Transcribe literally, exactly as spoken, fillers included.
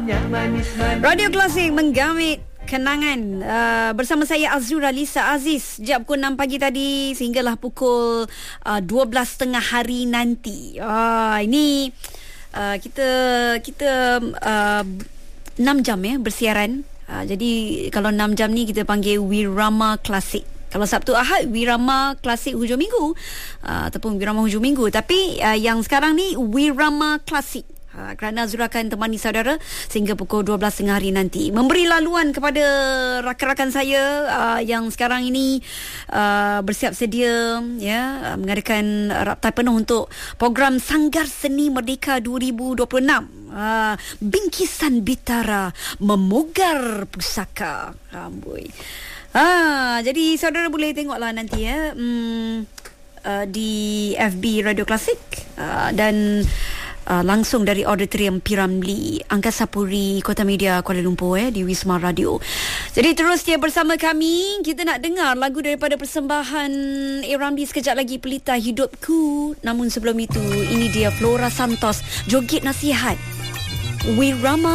Radio Klasik menggamit kenangan uh, bersama saya Azura Lisa Aziz sejak pukul enam pagi tadi sehinggalah pukul uh, dua belas tiga puluh hari nanti. Uh, ini uh, kita kita uh, enam jam ya bersiaran. Uh, jadi kalau enam jam ni kita panggil Wirama Klasik. Kalau Sabtu Ahad Wirama Klasik hujung minggu uh, ataupun Wirama hujung minggu. Tapi uh, yang sekarang ni Wirama Klasik. Ha, kerana Azura akan temani saudara sehingga pukul dua belas tiga puluh hari nanti, memberi laluan kepada rakan-rakan saya uh, yang sekarang ini uh, bersiap sedia ya uh, mengadakan raptai penuh untuk program Sanggar Seni Merdeka dua ribu dua puluh enam. Uh, bingkisan Bitara memugar pusaka. Amboi. Ha, jadi saudara boleh tengoklah nanti ya hmm, uh, di F B Radio Klasik uh, dan Uh, langsung dari Auditorium P. Ramlee Angkasa Puri Kota Media Kuala Lumpur eh, di Wisma Radio. Jadi terus dia bersama kami. Kita nak dengar lagu daripada persembahan A. Ramlee sekejap lagi, Pelita Hidupku. Namun sebelum itu, ini dia Flora Santos, Joget Nasihat Wirama